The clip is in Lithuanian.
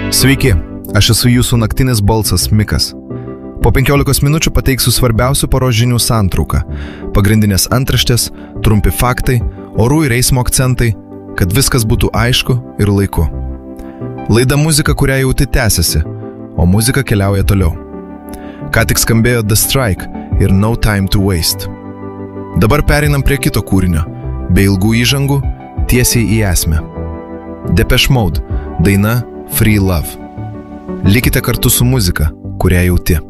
Sveiki, aš esu jūsų naktinis balsas Mikas. Po 15 minučių pateiksiu svarbiausių paros žinių santrauką, pagrindinės antraštės, trumpi faktai, orų ir eismo akcentai, kad viskas būtų aišku ir laiku. Laida muzika, kurią jauti tęsiasi, o muzika keliauja toliau. Ką tik skambėjo The Strike ir No Time to Waste. Dabar pereinam prie kito kūrinio, be ilgų įžangų, tiesiai į esmę. Depeche Mode, daina Free Love. Likite kartu su muzika, kurią jauti.